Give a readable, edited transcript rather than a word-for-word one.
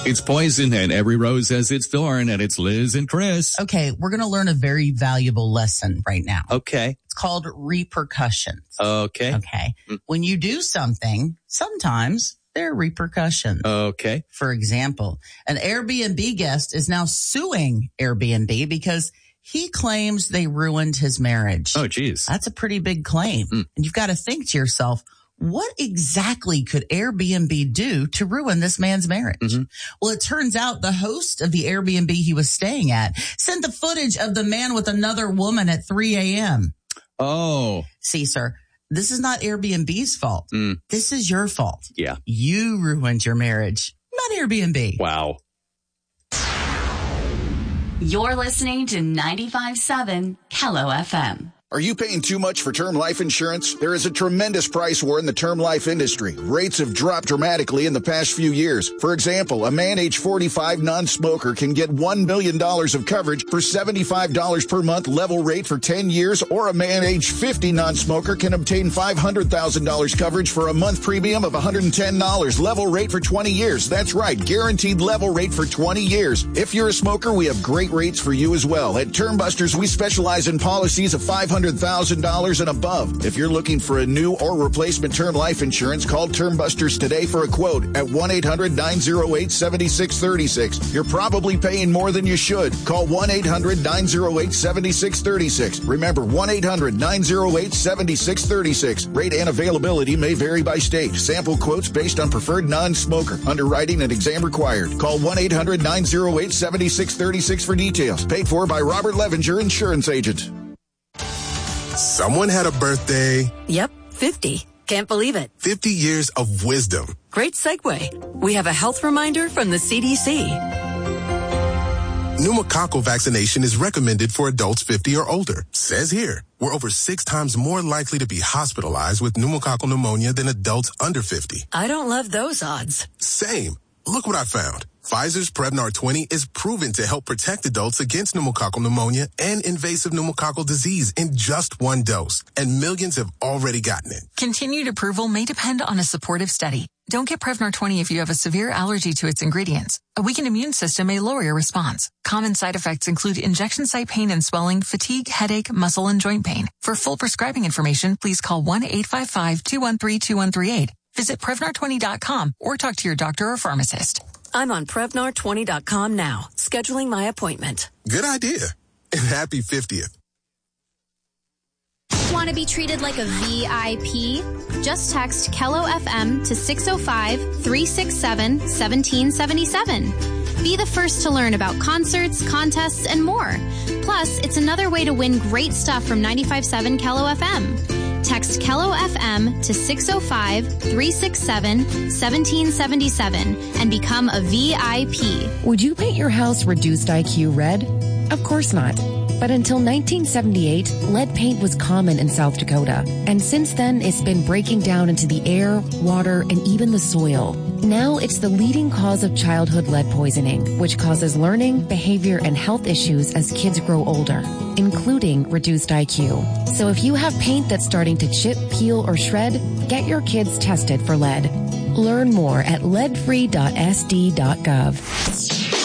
It's poison and every rose has its thorn, and it's Liz and Chris. Okay, we're going to learn a very valuable lesson right now. Okay. It's called repercussions. Okay. Okay. When you do something, sometimes there are repercussions. Okay. For example, an Airbnb guest is now suing Airbnb because he claims they ruined his marriage. Oh, geez. That's a pretty big claim. And you've got to think to yourself, what exactly could Airbnb do to ruin this man's marriage? Well, it turns out the host of the Airbnb he was staying at sent the footage of the man with another woman at 3 a.m. Oh. See, sir, this is not Airbnb's fault. This is your fault. Yeah. You ruined your marriage, not Airbnb. Wow. You're listening to 95.7 Kello FM. Are you paying too much for term life insurance? There is a tremendous price war in the term life industry. Rates have dropped dramatically in the past few years. For example, a man age 45 non-smoker can get $1 million of coverage for $75 per month level rate for 10 years, or a man age 50 non-smoker can obtain $500,000 coverage for a month premium of $110 level rate for 20 years. That's right, guaranteed level rate for 20 years. If you're a smoker, we have great rates for you as well. At Term Busters, we specialize in policies of $500,000 and above. If you're looking for a new or replacement term life insurance, call Term Busters today for a quote at 1-800-908-7636. You're probably paying more than you should. Call 1-800-908-7636. Remember, 1-800-908-7636. Rate and availability may vary by state. Sample quotes based on preferred non-smoker. Underwriting and exam required. Call 1-800-908-7636 for details. Paid for by Robert Levenger, Insurance Agent. Someone had a birthday. Yep, 50. Can't believe it. 50 years of wisdom. Great segue. We have a health reminder from the CDC. Pneumococcal vaccination is recommended for adults 50 or older. Says here, we're over 6 times more likely to be hospitalized with pneumococcal pneumonia than adults under 50. I don't love those odds. Same. Look what I found. Pfizer's Prevnar 20 is proven to help protect adults against pneumococcal pneumonia and invasive pneumococcal disease in just 1 dose, and millions have already gotten it. Continued approval may depend on a supportive study. Don't get Prevnar 20 if you have a severe allergy to its ingredients. A weakened immune system may lower your response. Common side effects include injection site pain and swelling, fatigue, headache, muscle, and joint pain. For full prescribing information, please call 1-855-213-2138. Visit Prevnar20.com or talk to your doctor or pharmacist. I'm on Prevnar20.com now, scheduling my appointment. Good idea. And happy 50th. Want to be treated like a VIP? Just text Kello FM to 605-367-1777. Be the first to learn about concerts, contests, and more. Plus, it's another way to win great stuff from 95.7 Kello FM. Text Kello FM to 605-367-1777 and become a VIP. Would you paint your house reduced IQ red? Of course not. But until 1978, lead paint was common in South Dakota. And since then, it's been breaking down into the air, water, and even the soil. Now it's the leading cause of childhood lead poisoning, which causes learning, behavior, and health issues as kids grow older, including reduced IQ. So if you have paint that's starting to chip, peel, or shred, get your kids tested for lead. Learn more at leadfree.sd.gov.